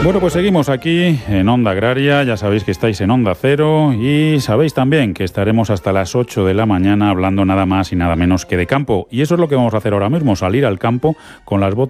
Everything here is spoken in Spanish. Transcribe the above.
Bueno, pues seguimos aquí en Onda Agraria, ya sabéis que estáis en Onda Cero y sabéis también que estaremos hasta las 8 de la mañana hablando nada más y nada menos que de campo. Y eso es lo que vamos a hacer ahora mismo, salir al campo con las botas